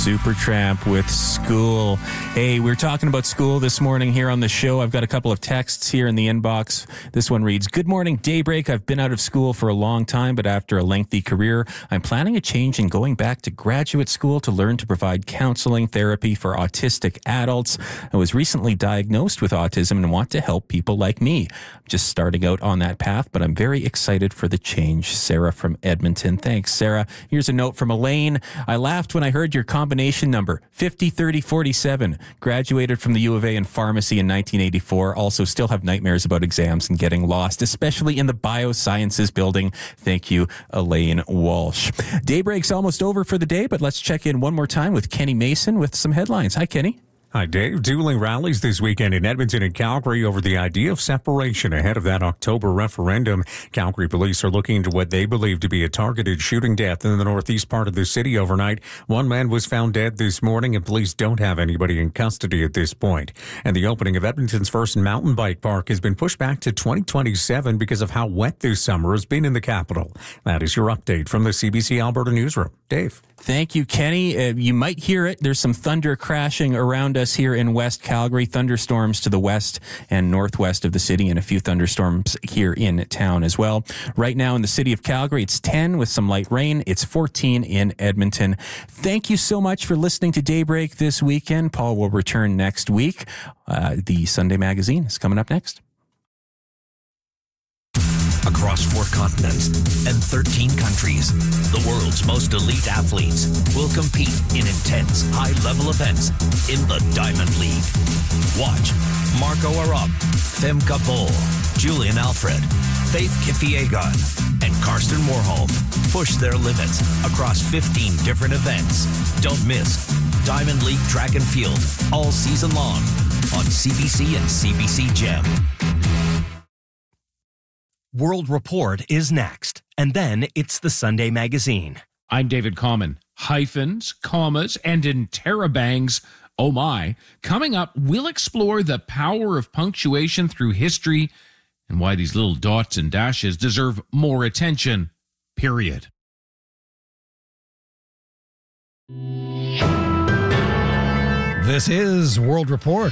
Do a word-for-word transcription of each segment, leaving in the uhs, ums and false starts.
Supertramp with School. Hey, we're talking about school this morning here on the show. I've got a couple of texts here in the inbox. This one reads, "Good morning, Daybreak. I've been out of school for a long time, but after a lengthy career, I'm planning a change and going back to graduate school to learn to provide counseling therapy for autistic adults. I was recently diagnosed with autism and want to help people like me. I'm just starting out on that path, but I'm very excited for the change." Sarah from Edmonton. Thanks, Sarah. Here's a note from Elaine. "I laughed when I heard your combination number, fifty thirty forty-seven. Graduated from the U of A in pharmacy in nineteen eighty-four. Also still have nightmares about exams and getting lost, especially in the biosciences building. Thank you, Elaine Walsh." Daybreak's almost over for the day, but let's check in one more time with Kenny Mason with some headlines. Hi, Kenny. Hi, Dave. Dueling rallies this weekend in Edmonton and Calgary over the idea of separation ahead of that October referendum. Calgary police are looking into what they believe to be a targeted shooting death in the northeast part of the city overnight. One man was found dead this morning, and police don't have anybody in custody at this point. And the opening of Edmonton's first mountain bike park has been pushed back to twenty twenty-seven because of how wet this summer has been in the capital. That is your update from the C B C Alberta newsroom. Dave. Thank you, Kenny. Uh, you might hear it. There's some thunder crashing around us here in West Calgary. Thunderstorms to the west and northwest of the city, and a few thunderstorms here in town as well. Right now in the city of Calgary, it's ten with some light rain. It's fourteen in Edmonton. Thank you so much for listening to Daybreak this weekend. Paul will return next week. Uh, the Sunday Magazine is coming up next. Across four continents and thirteen countries, the world's most elite athletes will compete in intense, high-level events in the Diamond League. Watch Marco Arop, Femke Bol, Julian Alfred, Faith Kipyegon, and Karsten Warholm push their limits across fifteen different events. Don't miss Diamond League Track and Field all season long on C B C and C B C Gem. World Report is next, and then it's the Sunday Magazine. I'm David Common. Hyphens, commas, and interrobangs. Oh my. Coming up, we'll explore the power of punctuation through history and why these little dots and dashes deserve more attention. Period. This is World Report.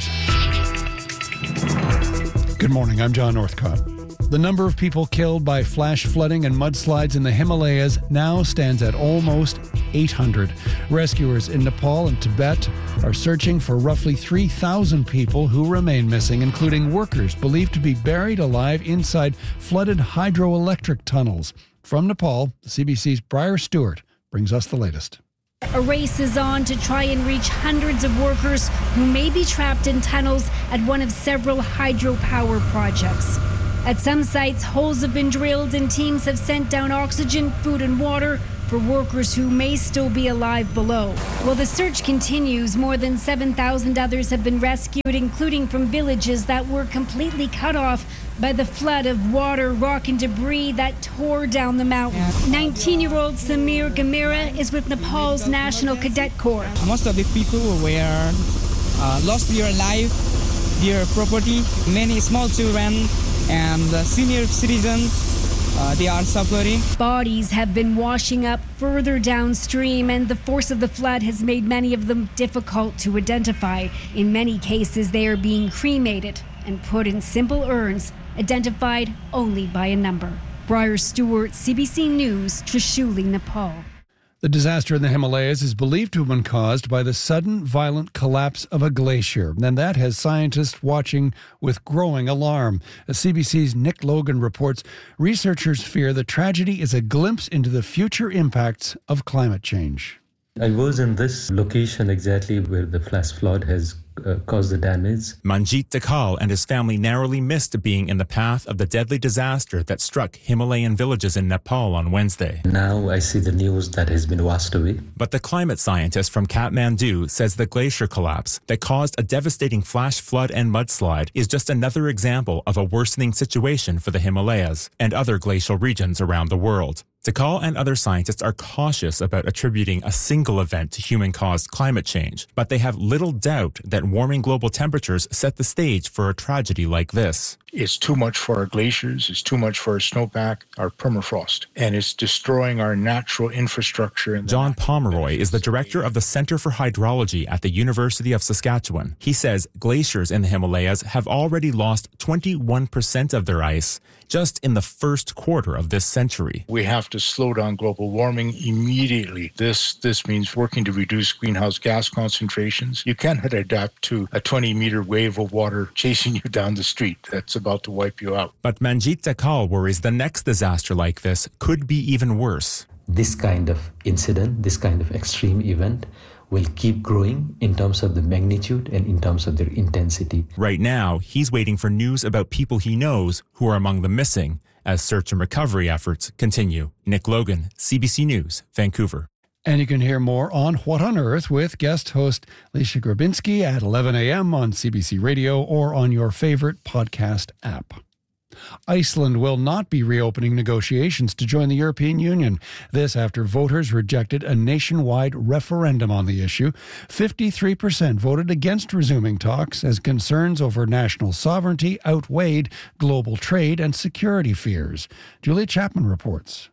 Good morning, I'm John Northcott. The number of people killed by flash flooding and mudslides in the Himalayas now stands at almost eight hundred. Rescuers in Nepal and Tibet are searching for roughly three thousand people who remain missing, including workers believed to be buried alive inside flooded hydroelectric tunnels. From Nepal, C B C's Briar Stewart brings us the latest. A race is on to try and reach hundreds of workers who may be trapped in tunnels at one of several hydropower projects. At some sites, holes have been drilled and teams have sent down oxygen, food and water for workers who may still be alive below. While the search continues, more than seven thousand others have been rescued, including from villages that were completely cut off by the flood of water, rock and debris that tore down the mountain. nineteen-year-old Samir Gamira is with Nepal's National Cadet Corps. Most of the people were uh, lost their life, their property. Many small children and uh, senior citizens, uh, they are suffering. Bodies have been washing up further downstream, and the force of the flood has made many of them difficult to identify. In many cases, they are being cremated and put in simple urns, identified only by a number. Briar Stewart, C B C News, Trishuli, Nepal. The disaster in the Himalayas is believed to have been caused by the sudden, violent collapse of a glacier, and that has scientists watching with growing alarm. As C B C's Nick Logan reports, researchers fear the tragedy is a glimpse into the future impacts of climate change. I was in this location exactly where the flash flood has uh, caused the damage. Manjit Dakal and his family narrowly missed being in the path of the deadly disaster that struck Himalayan villages in Nepal on Wednesday. Now I see the news that has been washed away. But the climate scientist from Kathmandu says the glacier collapse that caused a devastating flash flood and mudslide is just another example of a worsening situation for the Himalayas and other glacial regions around the world. Dakal and other scientists are cautious about attributing a single event to human-caused climate change, but they have little doubt that warming global temperatures set the stage for a tragedy like this. It's too much for our glaciers, it's too much for our snowpack, our permafrost, and it's destroying our natural infrastructure. John Pomeroy is the director of the Center for Hydrology at the University of Saskatchewan. He says glaciers in the Himalayas have already lost twenty-one percent of their ice just in the first quarter of this century. We have to slow down global warming immediately. This this means working to reduce greenhouse gas concentrations. You cannot adapt to a twenty meter wave of water chasing you down the street that's about to wipe you out. But Manjit Tekal worries the next disaster like this could be even worse. This kind of incident, this kind of extreme event will keep growing in terms of the magnitude and in terms of their intensity. Right now, he's waiting for news about people he knows who are among the missing as search and recovery efforts continue. Nick Logan, C B C News, Vancouver. And you can hear more on What on Earth with guest host Leisha Grabinski at eleven a.m. on C B C Radio or on your favorite podcast app. Iceland will not be reopening negotiations to join the European Union. This after voters rejected a nationwide referendum on the issue. fifty-three percent voted against resuming talks as concerns over national sovereignty outweighed global trade and security fears. Julia Chapman reports.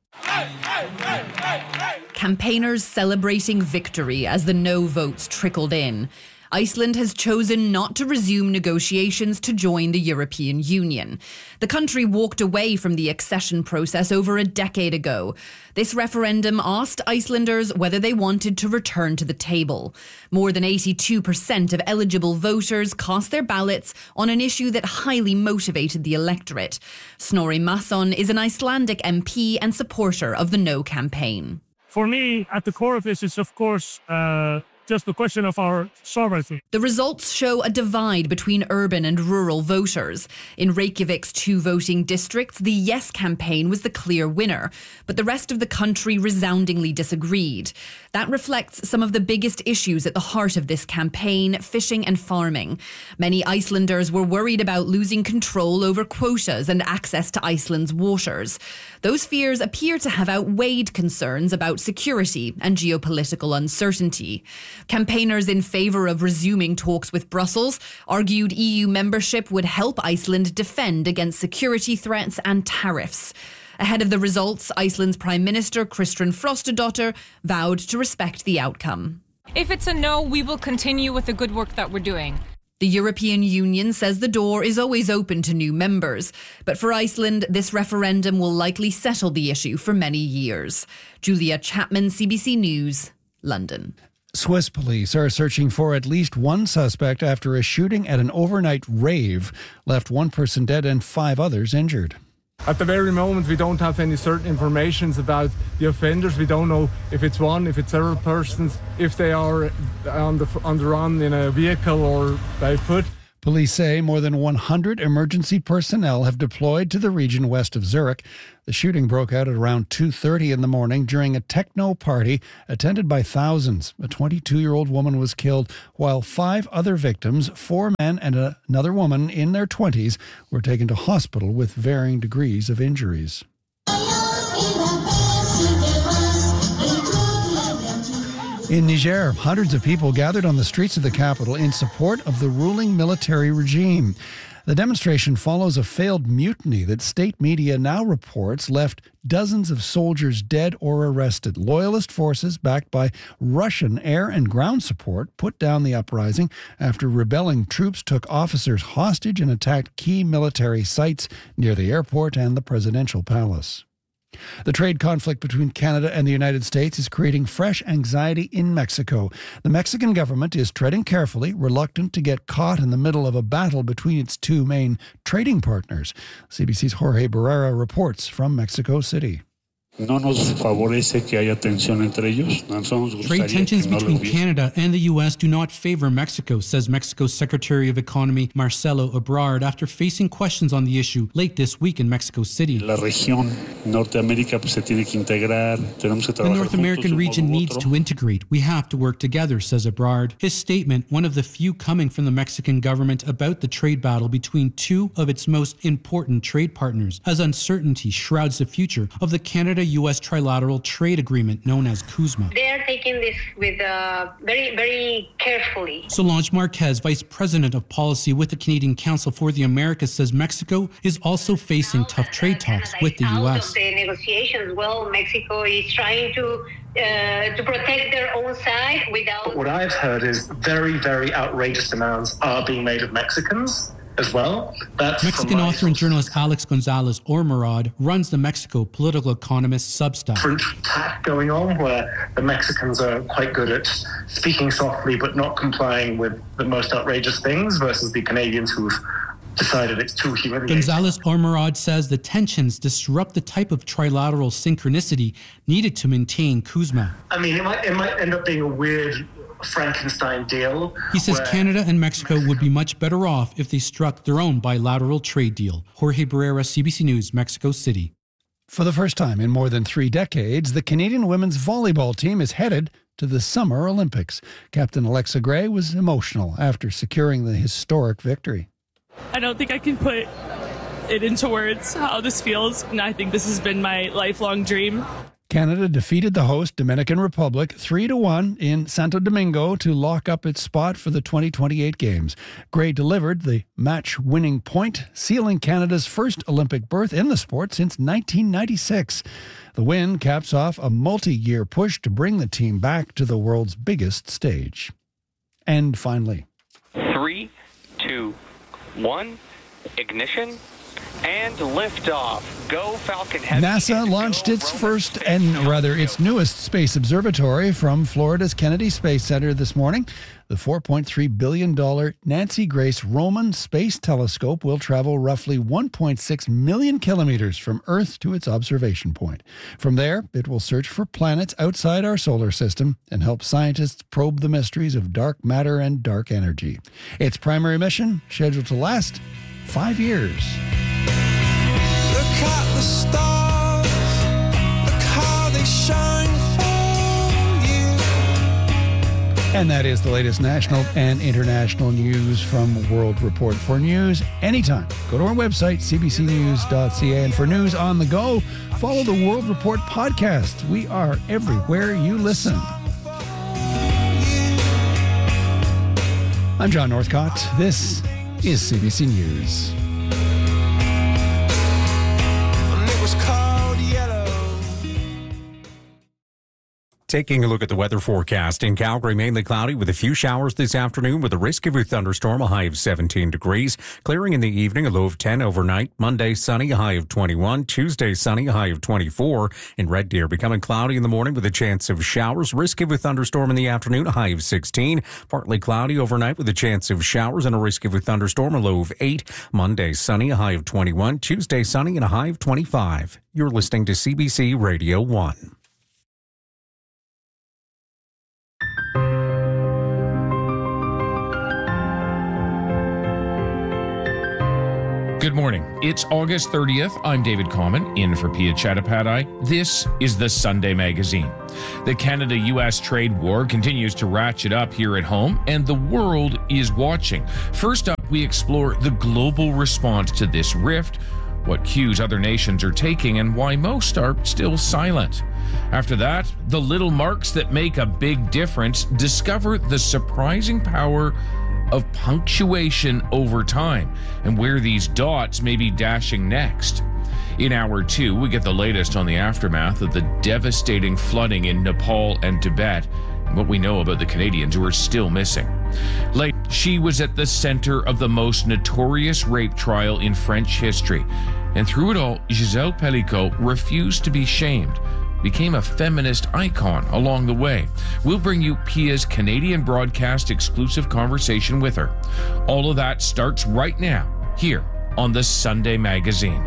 Campaigners celebrating victory as the no votes trickled in. Iceland has chosen not to resume negotiations to join the European Union. The country walked away from the accession process over a decade ago. This referendum asked Icelanders whether they wanted to return to the table. More than eighty-two percent of eligible voters cast their ballots on an issue that highly motivated the electorate. Snorri Masson is an Icelandic M P and supporter of the No campaign. For me, at the core of this is, of course, uh, just the question of our sovereignty. The results show a divide between urban and rural voters. In Reykjavik's two voting districts, the Yes campaign was the clear winner, but the rest of the country resoundingly disagreed. That reflects some of the biggest issues at the heart of this campaign, fishing and farming. Many Icelanders were worried about losing control over quotas and access to Iceland's waters. Those fears appear to have outweighed concerns about security and geopolitical uncertainty. Campaigners in favour of resuming talks with Brussels argued E U membership would help Iceland defend against security threats and tariffs. Ahead of the results, Iceland's Prime Minister Kristrún Frostadóttir vowed to respect the outcome. If it's a no, we will continue with the good work that we're doing. The European Union says the door is always open to new members, but for Iceland, this referendum will likely settle the issue for many years. Julia Chapman, C B C News, London. Swiss police are searching for at least one suspect after a shooting at an overnight rave left one person dead and five others injured. At the very moment, we don't have any certain information about the offenders. We don't know if it's one, if it's several persons, if they are on the, on the run in a vehicle or by foot. Police say more than one hundred emergency personnel have deployed to the region west of Zurich. The shooting broke out at around two thirty in the morning during a techno party attended by thousands. A twenty-two-year-old woman was killed, while five other victims, four men and a, another woman in their twenties, were taken to hospital with varying degrees of injuries. In Niger, hundreds of people gathered on the streets of the capital in support of the ruling military regime. The demonstration follows a failed mutiny that state media now reports left dozens of soldiers dead or arrested. Loyalist forces, backed by Russian air and ground support, put down the uprising after rebelling troops took officers hostage and attacked key military sites near the airport and the presidential palace. The trade conflict between Canada and the United States is creating fresh anxiety in Mexico. The Mexican government is treading carefully, reluctant to get caught in the middle of a battle between its two main trading partners. C B C's Jorge Barrera reports from Mexico City. No nos favorece que haya tensión entre ellos. Trade tensions between Canada and the U S do not favor Mexico, says Mexico's Secretary of Economy Marcelo Ebrard after facing questions on the issue late this week in Mexico City. La región Norteamérica se tiene que integrar. Tenemos que trabajar. The North American region needs to integrate. We have to work together, says Ebrard. His statement, one of the few coming from the Mexican government about the trade battle between two of its most important trade partners, as uncertainty shrouds the future of the Canada Canada-U S trilateral trade agreement known as CUSMA. They are taking this with uh, very, very carefully. Solange Marquez, Vice President of Policy with the Canadian Council for the Americas, says Mexico is also facing tough trade talks with the U S. Out of the negotiations, well, Mexico is trying to uh, to protect their own side without... What I've heard is very, very outrageous demands are being made of Mexicans as well. That's Mexican author and journalist Alex Gonzalez Ormerod runs the Mexico Political Economist Substack. Different tack going on where the Mexicans are quite good at speaking softly but not complying with the most outrageous things versus the Canadians who've decided it's too humiliating. Gonzalez Ormerod says the tensions disrupt the type of trilateral synchronicity needed to maintain CUSMA. I mean, it might, it might end up being a weird Frankenstein deal. He says Canada and Mexico would be much better off if they struck their own bilateral trade deal. Jorge Barrera, C B C News, Mexico City. For the first time in more than three decades, the Canadian women's volleyball team is headed to the Summer Olympics. Captain Alexa Gray was emotional after securing the historic victory. I don't think I can put it into words how this feels, and I think this has been my lifelong dream. Canada defeated the host Dominican Republic three to one in Santo Domingo to lock up its spot for the twenty twenty-eight Games. Gray delivered the match-winning point, sealing Canada's first Olympic berth in the sport since nineteen ninety-six. The win caps off a multi-year push to bring the team back to the world's biggest stage. And finally, Three, two, one, ignition, and liftoff. Go Falcon Heavy. NASA launched its first and rather its newest space observatory from Florida's Kennedy Space Center this morning. The four point three billion dollars Nancy Grace Roman Space Telescope will travel roughly one point six million kilometers from Earth to its observation point. From there, it will search for planets outside our solar system and help scientists probe the mysteries of dark matter and dark energy. Its primary mission, scheduled to last five years. Look at the stars, look how they shine for you. And that is the latest national and international news from World Report. For news anytime, go to our website, c b c news dot c a. And for news on the go, follow the World Report podcast. We are everywhere you listen. I'm John Northcott. This is C B C News. Taking a look at the weather forecast in Calgary, mainly cloudy with a few showers this afternoon with a risk of a thunderstorm, a high of seventeen degrees. Clearing in the evening, a low of ten overnight. Monday, sunny, a high of twenty-one. Tuesday, sunny, a high of twenty-four. In Red Deer, becoming cloudy in the morning with a chance of showers. Risk of a thunderstorm in the afternoon, a high of sixteen. Partly cloudy overnight with a chance of showers and a risk of a thunderstorm, a low of eight. Monday, sunny, a high of twenty-one. Tuesday, sunny, and a high of twenty-five. You're listening to C B C Radio one. Good morning. It's August thirtieth. I'm David Common, in for Pia Chattopadhyay. This is the Sunday Magazine. The Canada-U S trade war continues to ratchet up here at home, and the world is watching. First up, we explore the global response to this rift, what cues other nations are taking, and why most are still silent. After that, the little marks that make a big difference discover the surprising power of punctuation over time and where these dots may be dashing next. In hour two, we get the latest on the aftermath of the devastating flooding in Nepal and Tibet and what we know about the Canadians who are still missing. Late, she was at the center of the most notorious rape trial in French history, and through it all, Giselle Pellicot refused to be shamed, became a feminist icon along the way. We'll bring you Pia's Canadian broadcast exclusive conversation with her. All of that starts right now, here on the Sunday Magazine.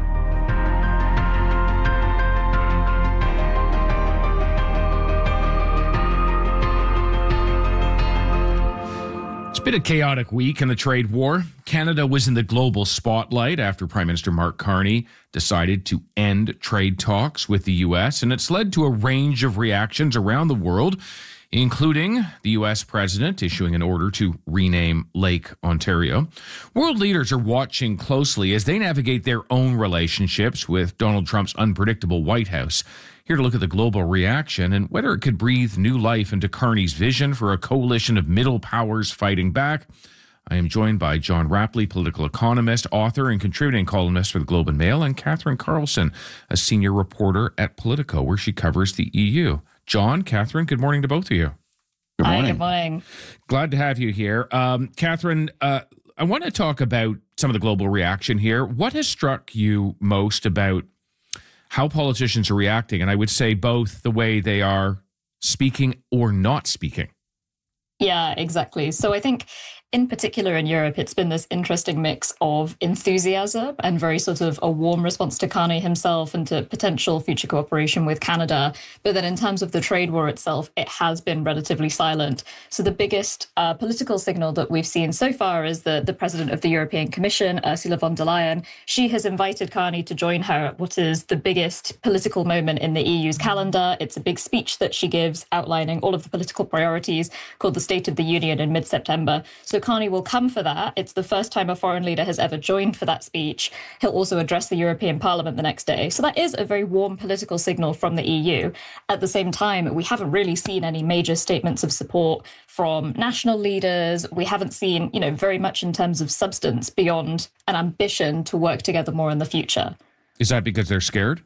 It's been a chaotic week in the trade war. Canada was in the global spotlight after Prime Minister Mark Carney decided to end trade talks with the U S, and it's led to a range of reactions around the world, including the U S president issuing an order to rename Lake Ontario. World leaders are watching closely as they navigate their own relationships with Donald Trump's unpredictable White House. Here to look at the global reaction and whether it could breathe new life into Carney's vision for a coalition of middle powers fighting back. I am joined by John Rapley, political economist, author, and contributing columnist for the Globe and Mail, and Catherine Carlson, a senior reporter at Politico, where she covers the E U. John, Catherine, good morning to both of you. Good morning. Hi, good morning. Glad to have you here. Um, Catherine, uh, I want to talk about some of the global reaction here. What has struck you most about how politicians are reacting? And I would say both the way they are speaking or not speaking. Yeah, exactly. So I think in particular in Europe, it's been this interesting mix of enthusiasm and very sort of a warm response to Carney himself and to potential future cooperation with Canada. But then in terms of the trade war itself, it has been relatively silent. So the biggest uh, political signal that we've seen so far is the, the president of the European Commission, Ursula von der Leyen. She has invited Carney to join her at what is the biggest political moment in the E U's calendar. It's a big speech that she gives outlining all of the political priorities called the State of the Union in mid-September. So Carney will come for that. It's the first time a foreign leader has ever joined for that speech. He'll also address the European Parliament the next day. So that is a very warm political signal from the E U. At the same time, we haven't really seen any major statements of support from national leaders. We haven't seen, you know, very much in terms of substance beyond an ambition to work together more in the future. Is that because they're scared?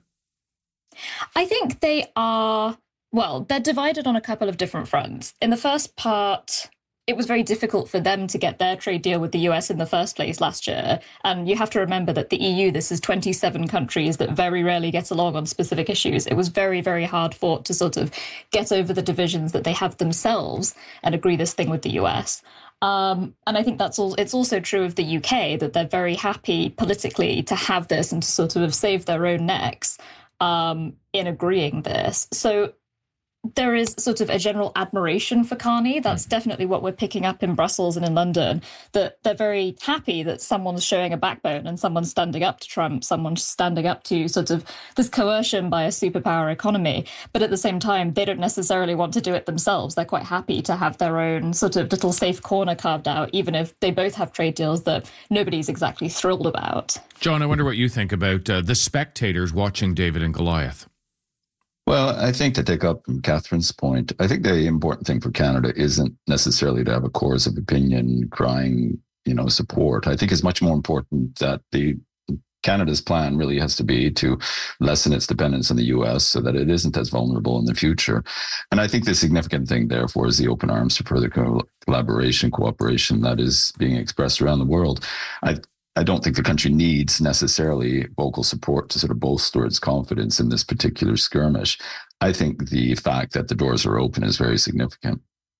I think they are, well, they're divided on a couple of different fronts. In the first part, it was very difficult for them to get their trade deal with the U S in the first place last year. And you have to remember that the E U, this is twenty-seven countries that very rarely get along on specific issues. It was very, very hard fought to sort of get over the divisions that they have themselves and agree this thing with the U S. Um, and I think that's all. It's also true of the U K, that they're very happy politically to have this and to sort of save their own necks um, in agreeing this. So there is sort of a general admiration for Carney. That's definitely what we're picking up in Brussels and in London, that they're very happy that someone's showing a backbone and someone's standing up to Trump, someone's standing up to sort of this coercion by a superpower economy. But at the same time, they don't necessarily want to do it themselves. They're quite happy to have their own sort of little safe corner carved out, even if they both have trade deals that nobody's exactly thrilled about. John, I wonder what you think about uh, the spectators watching David and Goliath. Well, I think to take up from Catherine's point, I think the important thing for Canada isn't necessarily to have a chorus of opinion crying, you know, support. I think it's much more important that the Canada's plan really has to be to lessen its dependence on the U S so that it isn't as vulnerable in the future. And I think the significant thing, therefore, is the open arms to further collaboration, cooperation that is being expressed around the world. I I don't think the country needs necessarily vocal support to sort of bolster its confidence in this particular skirmish. I think the fact that the doors are open is very significant.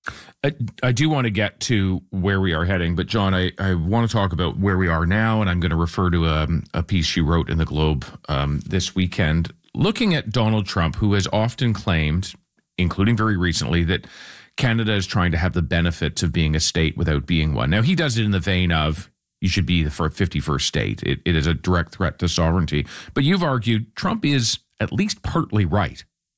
I, I do want to get to where we are heading, but John, I, I want to talk about where we are now, and I'm going to refer to a, a piece you wrote in the Globe um, this weekend, looking at Donald Trump, who has often claimed, including very recently, that Canada is trying to have the benefits of being a state without being one. Now, he does it in the vein of, you should be the fifty-first state. It, it is a direct threat to sovereignty. But you've argued Trump is at least partly right.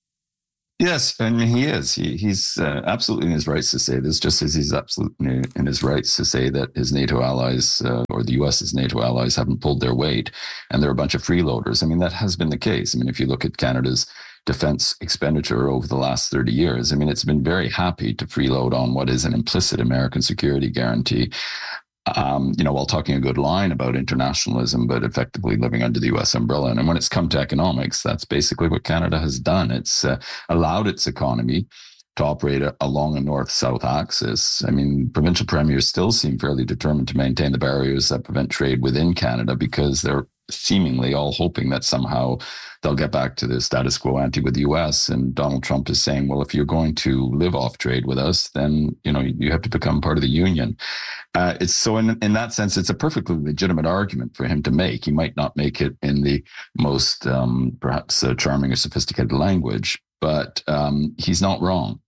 Yes, I mean, he is. He, he's uh, absolutely in his rights to say this, just as he's absolutely in his rights to say that his NATO allies uh, or the U S's NATO allies haven't pulled their weight and they're a bunch of freeloaders. I mean, that has been the case. I mean, if you look at Canada's defense expenditure over the last thirty years, I mean, it's been very happy to freeload on what is an implicit American security guarantee. Um, you know, while talking a good line about internationalism, but effectively living under the U S umbrella. And when it's come to economics, that's basically what Canada has done. It's uh, allowed its economy to operate a, along a north-south axis. I mean, provincial premiers still seem fairly determined to maintain the barriers that prevent trade within Canada because they're seemingly all hoping that somehow they'll get back to the status quo ante with the U S. And Donald Trump is saying, well, if you're going to live off trade with us, then, you know, you have to become part of the union. Uh, it's so in, in that sense, it's a perfectly legitimate argument for him to make. He might not make it in the most um, perhaps uh, charming or sophisticated language, but um, he's not wrong.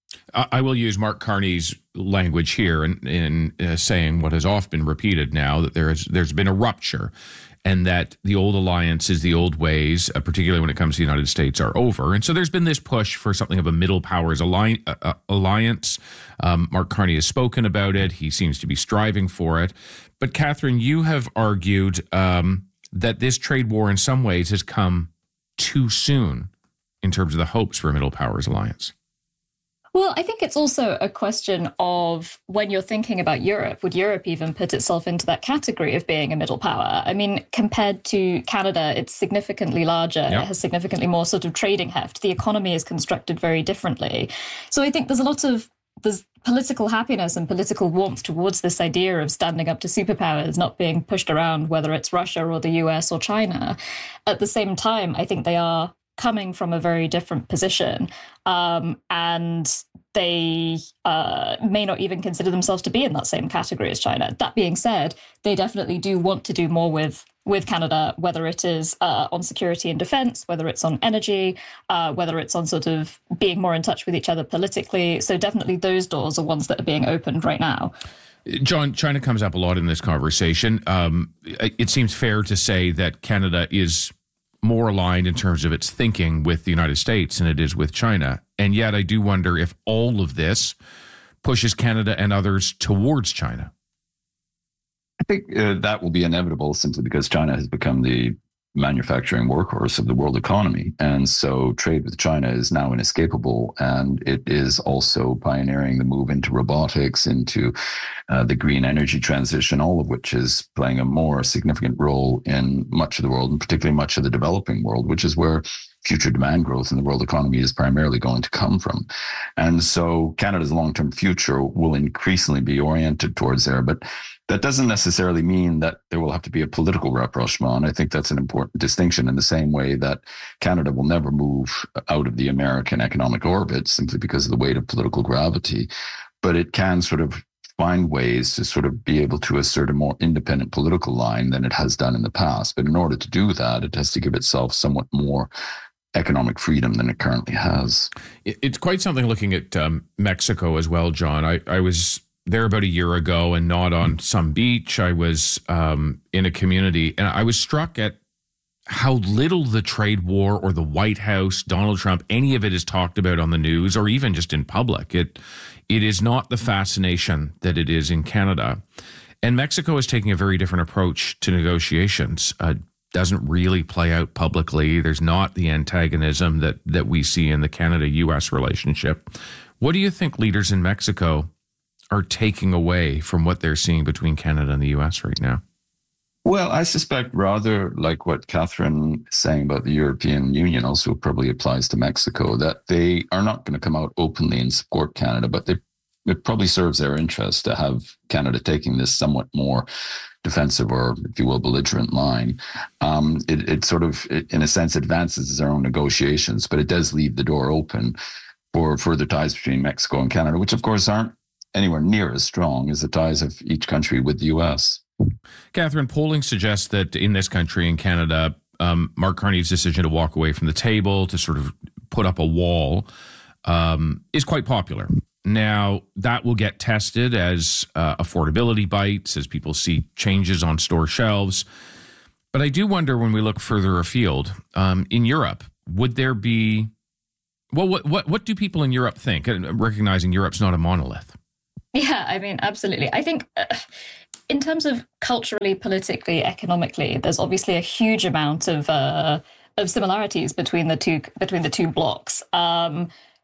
I will use Mark Carney's language here in, in uh, saying what has often been repeated now, that there is, there's been a rupture. and that the old alliances, the old ways, uh, particularly when it comes to the United States, are over. And so there's been this push for something of a middle powers alli- uh, alliance. Um, Mark Carney has spoken about it. He seems to be striving for it. But Catherine, you have argued um, that this trade war in some ways has come too soon in terms of the hopes for a middle powers alliance. Well, I think it's also a question of when you're thinking about Europe, would Europe even put itself into that category of being a middle power? I mean, compared to Canada, it's significantly larger. Yep. It has significantly more sort of trading heft. The economy is constructed very differently. So I think there's a lot of there's political happiness and political warmth towards this idea of standing up to superpowers, not being pushed around, whether it's Russia or the U S or China. At the same time, I think they are coming from a very different position, um, and they uh, may not even consider themselves to be in that same category as China. That being said, they definitely do want to do more with with Canada, whether it is uh, on security and defense, whether it's on energy, uh, whether it's on sort of being more in touch with each other politically. So definitely those doors are ones that are being opened right now. John, China comes up a lot in this conversation. Um, it seems fair to say that Canada is more aligned in terms of its thinking with the United States than it is with China. And yet I do wonder if all of this pushes Canada and others towards China. I think uh, that will be inevitable simply because China has become the manufacturing workhorse of the world economy. And so trade with China is now inescapable. And it is also pioneering the move into robotics, into uh, the green energy transition, all of which is playing a more significant role in much of the world, and particularly much of the developing world, which is where future demand growth in the world economy is primarily going to come from. And so Canada's long-term future will increasingly be oriented towards there. But that doesn't necessarily mean that there will have to be a political rapprochement. I think that's an important distinction, in the same way that Canada will never move out of the American economic orbit simply because of the weight of political gravity. But it can sort of find ways to sort of be able to assert a more independent political line than it has done in the past. But in order to do that, it has to give itself somewhat more economic freedom than it currently has. It's quite something looking at um, Mexico as well, John. I, I was there about a year ago, and not on some beach. I was um, in a community, and I was struck at how little the trade war or the White House, Donald Trump, any of it is talked about on the news or even just in public. It it is not the fascination that it is in Canada. And Mexico is taking a very different approach to negotiations. Uh, doesn't really play out publicly. There's not the antagonism that that we see in the Canada-U S relationship. What do you think leaders in Mexico are taking away from what they're seeing between Canada and the U S right now? Well, I suspect rather like what Catherine is saying about the European Union also probably applies to Mexico, that they are not going to come out openly and support Canada, but they, it probably serves their interest to have Canada taking this somewhat more defensive, or if you will, belligerent line. Um, it, it sort of, it, in a sense, advances their own negotiations, but it does leave the door open for further ties between Mexico and Canada, which of course aren't anywhere near as strong as the ties of each country with the U S. Catherine, polling suggests that in this country, in Canada, um, Mark Carney's decision to walk away from the table, to sort of put up a wall, um, is quite popular. Now, that will get tested as uh, affordability bites, as people see changes on store shelves. But I do wonder, when we look further afield, um, in Europe, would there be, well, what, what, what do people in Europe think, recognizing Europe's not a monolith? Yeah, I mean, absolutely. I think uh, in terms of culturally, politically, economically, there's obviously a huge amount of uh, of similarities between the two between the two blocks. Um,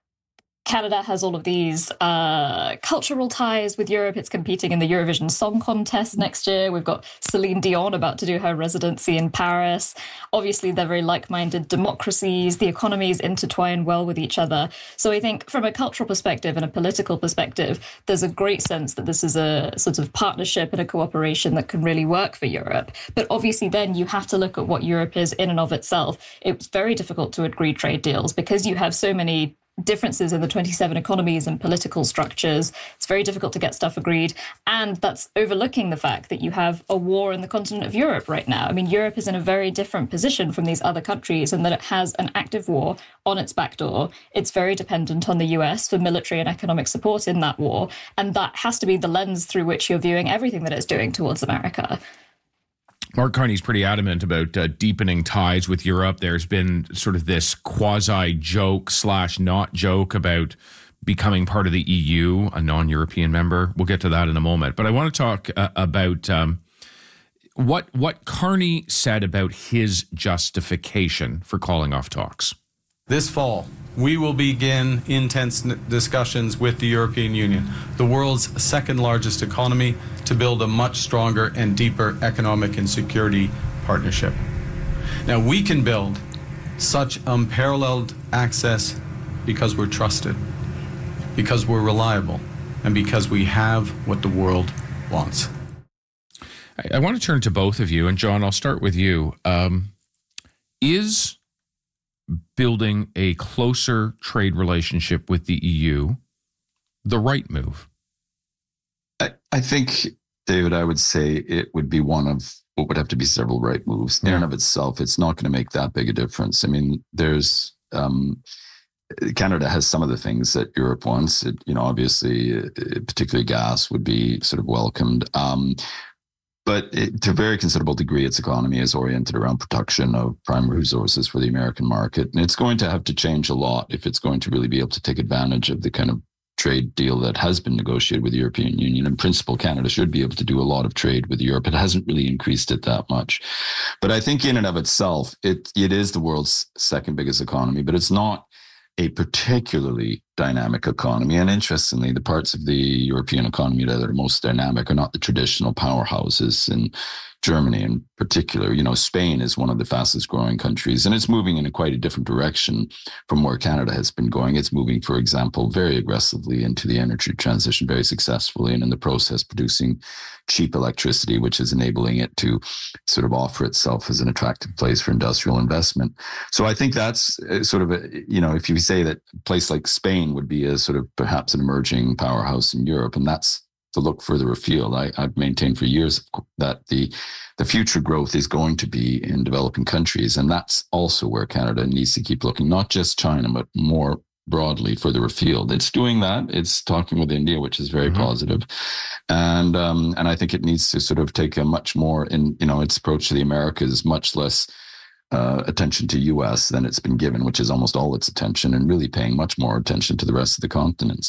Canada has all of these uh, cultural ties with Europe. It's competing in the Eurovision Song Contest next year. We've got Celine Dion about to do her residency in Paris. Obviously, they're very like-minded democracies. The economies intertwine well with each other. So I think from a cultural perspective and a political perspective, there's a great sense that this is a sort of partnership and a cooperation that can really work for Europe. But obviously then you have to look at what Europe is in and of itself. It's very difficult to agree trade deals because you have so many differences in the twenty-seven economies and political structures. It's very difficult to get stuff agreed. And that's overlooking the fact that you have a war in the continent of Europe right now. I mean, Europe is in a very different position from these other countries in that it has an active war on its back door. It's very dependent on the U S for military and economic support in that war. And that has to be the lens through which you're viewing everything that it's doing towards America. Mark Carney's pretty adamant about uh, deepening ties with Europe. There's been sort of this quasi-joke slash not joke about becoming part of the E U, a non-European member. We'll get to that in a moment. But I want to talk uh, about um, what what Carney said about his justification for calling off talks. This fall, we will begin intense discussions with the European Union, the world's second largest economy, to build a much stronger and deeper economic and security partnership. Now, we can build such unparalleled access because we're trusted, because we're reliable, and because we have what the world wants. I, I want to turn to both of you, and John, I'll start with you. Um, is building a closer trade relationship with the E U the right move? I, I think, David, I would say it would be one of what would have to be several right moves. In and of itself, it's not going to make that big a difference. I mean, there's um, Canada has some of the things that Europe wants. It, you know, obviously, uh, particularly gas would be sort of welcomed. Um, But it, to a very considerable degree, its economy is oriented around production of primary resources for the American market. And it's going to have to change a lot if it's going to really be able to take advantage of the kind of trade deal that has been negotiated with the European Union. In principle, Canada should be able to do a lot of trade with Europe. It hasn't really increased it that much. But I think in and of itself, it it is the world's second biggest economy, but it's not a particularly dynamic economy. And interestingly, the parts of the European economy that are most dynamic are not the traditional powerhouses in Germany in particular. You know, Spain is one of the fastest growing countries, and it's moving in a quite a different direction from where Canada has been going. It's moving, for example, very aggressively into the energy transition, very successfully, and in the process producing cheap electricity, which is enabling it to sort of offer itself as an attractive place for industrial investment. So I think that's sort of, a, you know, if you say that a place like Spain would be a sort of perhaps an emerging powerhouse in Europe, and that's to look further afield. I, I've maintained for years that the the future growth is going to be in developing countries, and that's also where Canada needs to keep looking, not just China, but more broadly further afield. It's doing that. It's talking with India, which is very mm-hmm. positive. And um, and I think it needs to sort of take a much more, in you know, its approach to the Americas, much less uh, attention to U S than it's been given, which is almost all its attention, and really paying much more attention to the rest of the continents.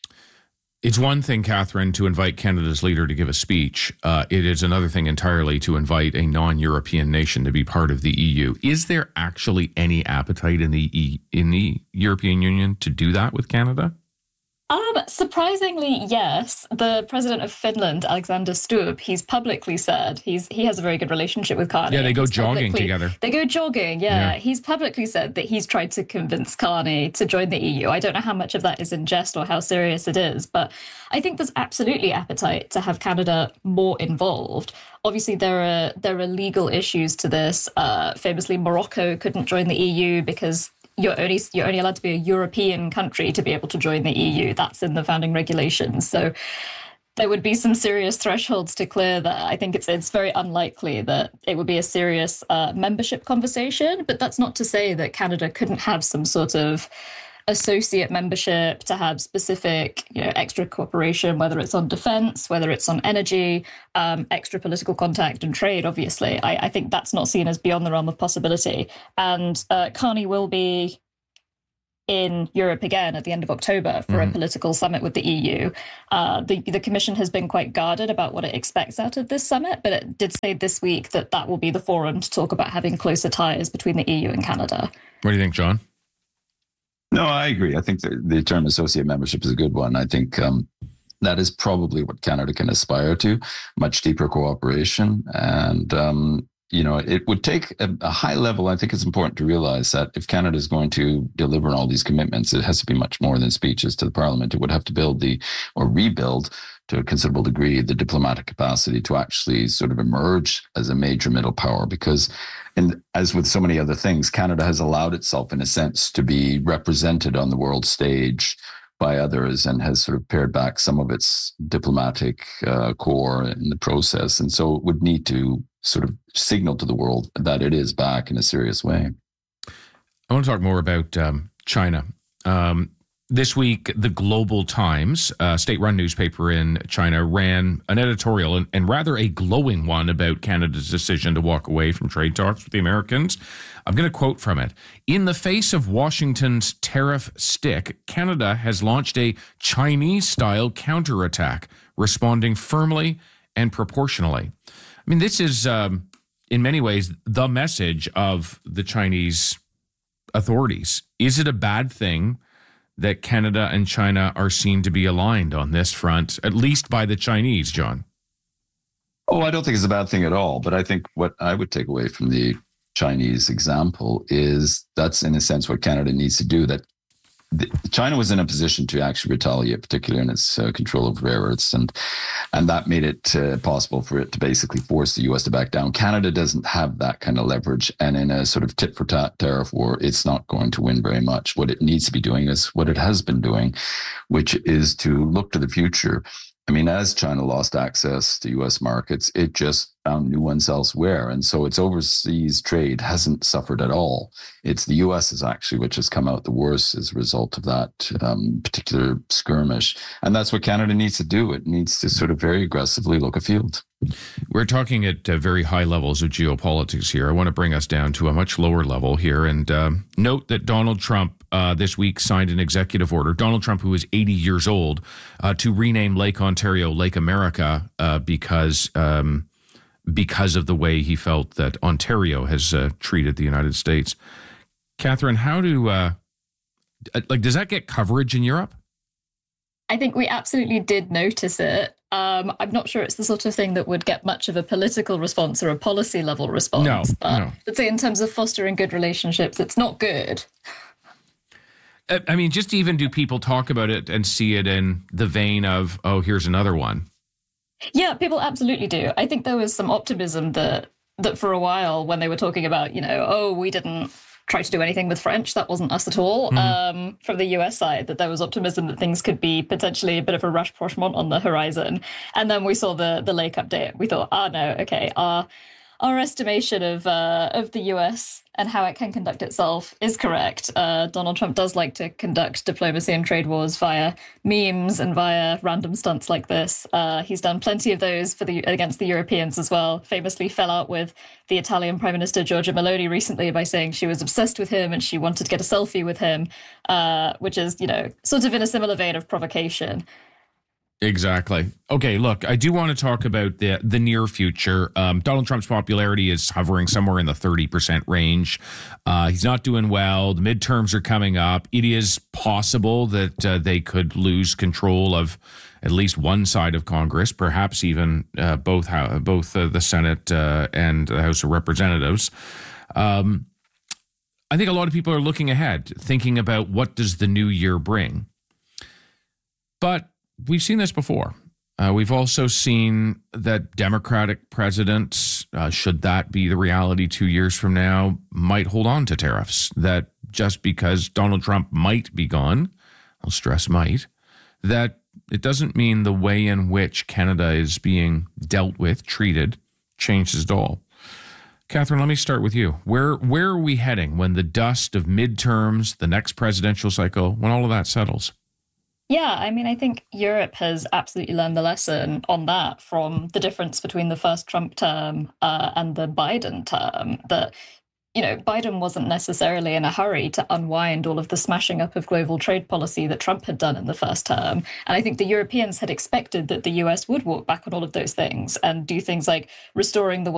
It's one thing, Catherine, to invite Canada's leader to give a speech. Uh, it is another thing entirely to invite a non-European nation to be part of the E U. Is there actually any appetite in the e- in the European Union to do that with Canada? Um, surprisingly, yes. The president of Finland, Alexander Stubb, he's publicly said he's he has a very good relationship with Carney. Yeah, they go He's jogging publicly- together. They go jogging, yeah. Yeah. He's publicly said that he's tried to convince Carney to join the E U. I don't know how much of that is in jest or how serious it is, but I think there's absolutely appetite to have Canada more involved. Obviously, there are there are legal issues to this. Uh, famously, Morocco couldn't join the E U because You're only you're only allowed to be a European country to be able to join the E U. That's in the founding regulations. So there would be some serious thresholds to clear there. I think it's it's very unlikely that it would be a serious uh, membership conversation. But that's not to say that Canada couldn't have some sort of associate membership, to have specific, you know, extra cooperation, whether it's on defense, whether it's on energy, um, extra political contact and trade, obviously. I, I think that's not seen as beyond the realm of possibility. And uh, Carney will be in Europe again at the end of October for mm-hmm. a political summit with the E U. Uh, the, the Commission has been quite guarded about what it expects out of this summit, but it did say this week that that will be the forum to talk about having closer ties between the E U and Canada. What do you think, John? No, I agree. I think the, the term associate membership is a good one. I think um, that is probably what Canada can aspire to, much deeper cooperation. And, um, you know, it would take a, a high level. I think it's important to realize that if Canada is going to deliver on all these commitments, it has to be much more than speeches to the Parliament. It would have to build the, or rebuild to a considerable degree, the diplomatic capacity to actually sort of emerge as a major middle power. Because, and as with so many other things, Canada has allowed itself, in a sense, to be represented on the world stage by others, and has sort of pared back some of its diplomatic uh, core in the process. And so it would need to sort of signal to the world that it is back in a serious way. I want to talk more about um, China. Um, This week, the Global Times, a state-run newspaper in China, ran an editorial, and, and rather a glowing one, about Canada's decision to walk away from trade talks with the Americans. I'm going to quote from it. In the face of Washington's tariff stick, Canada has launched a Chinese-style counterattack, responding firmly and proportionally. I mean, this is, um, in many ways, the message of the Chinese authorities. Is it a bad thing that Canada and China are seen to be aligned on this front, at least by the Chinese, John? Oh, I don't think it's a bad thing at all. But I think what I would take away from the Chinese example is that's, in a sense, what Canada needs to do. That the, China was in a position to actually retaliate, particularly in its uh, control of rare earths, and and that made it uh, possible for it to basically force the U S to back down. Canada doesn't have that kind of leverage, and in a sort of tit for tat tariff war, it's not going to win very much. What it needs to be doing is what it has been doing, which is to look to the future. I mean, as China lost access to U S markets, it just found new ones elsewhere. And so its overseas trade hasn't suffered at all. It's the U S is actually which has come out the worst as a result of that um, particular skirmish. And that's what Canada needs to do. It needs to sort of very aggressively look afield. We're talking at uh, very high levels of geopolitics here. I want to bring us down to a much lower level here and uh, note that Donald Trump uh, this week signed an executive order. Donald Trump, who is eighty years old, uh, to rename Lake Ontario Lake America uh, because um, because of the way he felt that Ontario has uh, treated the United States. Catherine, how do uh, like does that get coverage in Europe? I think we absolutely did notice it. Um, I'm not sure it's the sort of thing that would get much of a political response or a policy level response. No, but no. I'd say in terms of fostering good relationships, it's not good. I mean, just even do people talk about it and see it in the vein of, oh, here's another one? Yeah, people absolutely do. I think there was some optimism that that for a while when they were talking about, you know, oh, we didn't try to do anything with French, that wasn't us at all, mm. um, from the U S side, that there was optimism that things could be potentially a bit of a rapprochement on the horizon. And then we saw the the Lake update. We thought, ah, oh, no, okay, our our estimation of uh, of the U S and how it can conduct itself is correct. Uh, Donald Trump does like to conduct diplomacy and trade wars via memes and via random stunts like this. Uh, he's done plenty of those for the against the Europeans as well. Famously fell out with the Italian Prime Minister Giorgia Meloni recently by saying she was obsessed with him and she wanted to get a selfie with him, uh, which is, you know, sort of in a similar vein of provocation. Exactly. Okay, look, I do want to talk about the the near future. Um, Donald Trump's popularity is hovering somewhere in the thirty percent range. Uh, he's not doing well. The midterms are coming up. It is possible that uh, they could lose control of at least one side of Congress, perhaps even uh, both both uh, the Senate uh, and the House of Representatives. Um, I think a lot of people are looking ahead, thinking about what does the new year bring. But we've seen this before. Uh, we've also seen that Democratic presidents, uh, should that be the reality two years from now, might hold on to tariffs. That just because Donald Trump might be gone, I'll stress might, that it doesn't mean the way in which Canada is being dealt with, treated, changes at all. Catherine, let me start with you. Where where are we heading when the dust of midterms, the next presidential cycle, when all of that settles? Yeah, I mean, I think Europe has absolutely learned the lesson on that from the difference between the first Trump term uh, and the Biden term, that, you know, Biden wasn't necessarily in a hurry to unwind all of the smashing up of global trade policy that Trump had done in the first term. And I think the Europeans had expected that the U S would walk back on all of those things and do things like restoring the